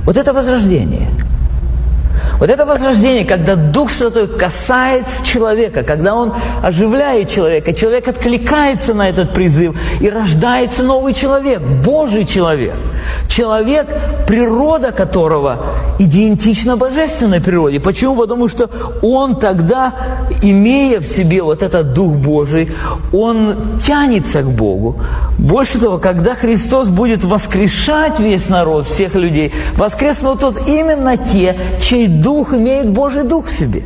Вот это возрождение. Вот это возрождение, когда Дух Святой касается человека, когда Он оживляет человека, человек откликается на этот призыв, и рождается новый человек, Божий человек. Человек, природа которого идентична божественной природе. Почему? Потому что он тогда, имея в себе вот этот Дух Божий, он тянется к Богу. Больше того, когда Христос будет воскрешать весь народ, всех людей, воскреснут вот именно те, чей Дух имеет Божий Дух в себе.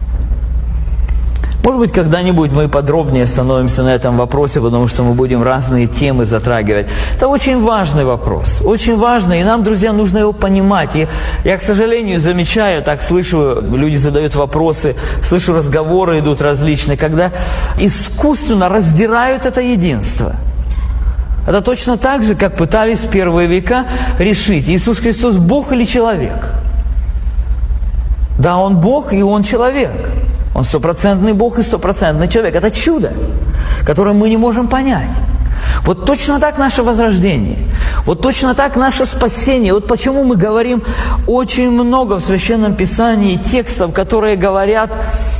Может быть, когда-нибудь мы подробнее остановимся на этом вопросе, потому что мы будем разные темы затрагивать. Это очень важный вопрос, очень важный, и нам, друзья, нужно его понимать. И я, к сожалению, замечаю, так слышу, люди задают вопросы, слышу, разговоры идут различные, когда искусственно раздирают это единство. Это точно так же, как пытались в первые века решить, Иисус Христос Бог или человек. Да, Он Бог, и Он человек. Он стопроцентный Бог и стопроцентный человек. Это чудо, которое мы не можем понять. Вот точно так наше возрождение. Вот точно так наше спасение. Вот почему мы говорим очень много в Священном Писании текстов, которые говорят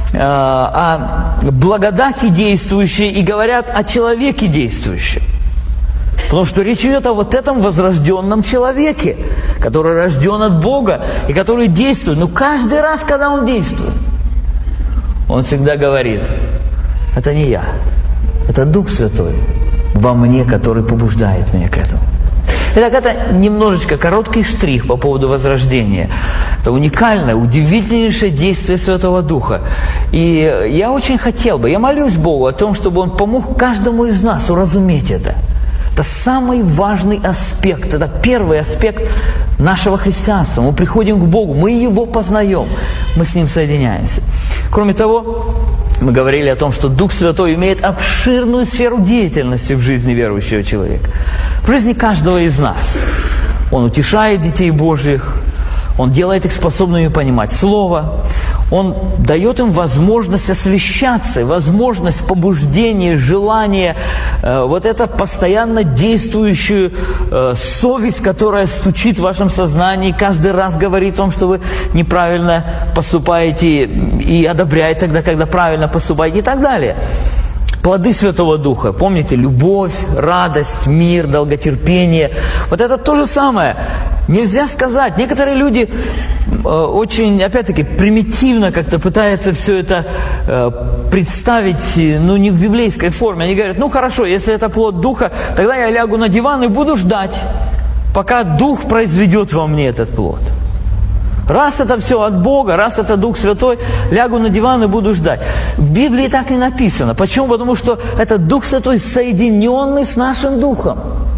о благодати действующей и говорят о человеке действующем. Потому что речь идет о вот этом возрожденном человеке, который рожден от Бога и который действует. Но каждый раз, когда он действует, он всегда говорит: это не я, это Дух Святой во мне, который побуждает меня к этому. Итак, это немножечко короткий штрих по поводу возрождения. Это уникальное, удивительнейшее действие Святого Духа. И я очень хотел бы, я молюсь Богу о том, чтобы Он помог каждому из нас уразуметь это. Это самый важный аспект, это первый аспект нашего христианства. Мы приходим к Богу, мы Его познаем, мы с Ним соединяемся. Кроме того, мы говорили о том, что Дух Святой имеет обширную сферу деятельности в жизни верующего человека, в жизни каждого из нас. Он утешает детей Божьих, Он делает их способными понимать Слово, Он дает им возможность освящаться, возможность побуждения, желания, вот это постоянно действующую совесть, которая стучит в вашем сознании, каждый раз говорит вам, что вы неправильно поступаете, и одобряет тогда, когда правильно поступаете, и так далее. Плоды Святого Духа, помните, любовь, радость, мир, долготерпение. Вот это то же самое. Нельзя сказать. Некоторые люди очень, опять-таки, примитивно как-то пытаются все это представить, не в библейской форме. Они говорят: хорошо, если это плод Духа, тогда я лягу на диван и буду ждать, пока Дух произведет во мне этот плод. Раз это все от Бога, раз это Дух Святой, лягу на диван и буду ждать. В Библии так не написано. Почему? Потому что это Дух Святой, соединенный с нашим Духом.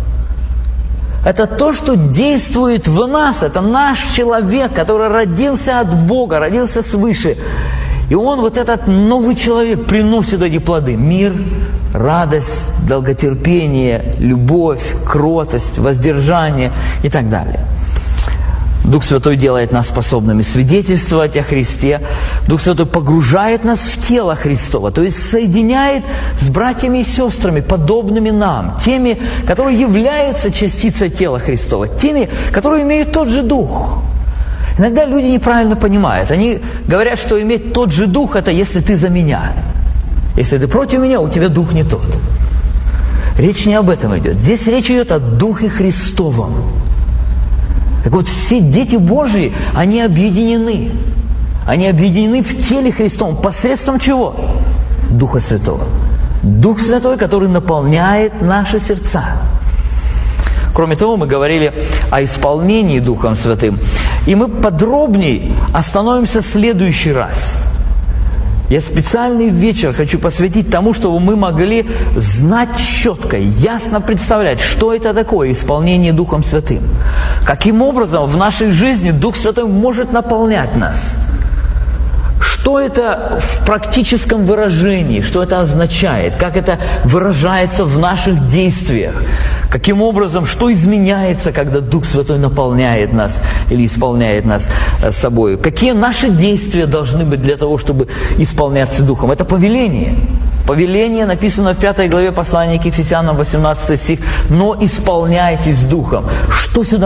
Это то, что действует в нас. Это наш человек, который родился от Бога, родился свыше. И он, вот этот новый человек, приносит эти плоды. Мир, радость, долготерпение, любовь, кротость, воздержание и так далее. Дух Святой делает нас способными свидетельствовать о Христе. Дух Святой погружает нас в тело Христово, то есть соединяет с братьями и сестрами, подобными нам, теми, которые являются частицей тела Христова, теми, которые имеют тот же Дух. Иногда люди неправильно понимают. Они говорят, что иметь тот же Дух – это если ты за меня. Если ты против меня, у тебя Дух не тот. Речь не об этом идет. Здесь речь идет о Духе Христовом. Так вот, все дети Божьи, они объединены. Они объединены в теле Христовом. Посредством чего? Духа Святого. Дух Святой, который наполняет наши сердца. Кроме того, мы говорили о исполнении Духом Святым. И мы подробнее остановимся в следующий раз. Я специальный вечер хочу посвятить тому, чтобы мы могли знать четко, ясно представлять, что это такое исполнение Духом Святым. Каким образом в нашей жизни Дух Святой может наполнять нас. Что это в практическом выражении, что это означает, как это выражается в наших действиях, каким образом, что изменяется, когда Дух Святой наполняет нас или исполняет нас собой, какие наши действия должны быть для того, чтобы исполняться Духом. Это повеление. Повеление написано в 5 главе послания к Ефесянам, 18 стих: «Но исполняйтесь Духом». Что сюда